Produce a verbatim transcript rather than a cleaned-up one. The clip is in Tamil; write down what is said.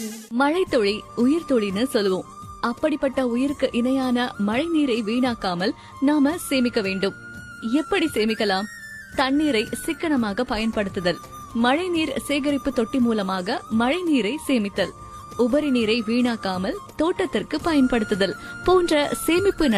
மழை துளி உயிர் துளின்னு சொல்லுவோம். அப்படிப்பட்ட உயிருக்கு இணையான மழை நீரை வீணாக்காமல் நாம சேமிக்க வேண்டும். எப்படி சேமிக்கலாம்? தண்ணீரை சிக்கனமாக பயன்படுத்துதல், மழை நீர் சேகரிப்பு தொட்டி மூலமாக மழை நீரை சேமித்தல், உபரி நீரை வீணாக்காமல் தோட்டத்திற்கு பயன்படுத்துதல் போன்ற சேமிப்பு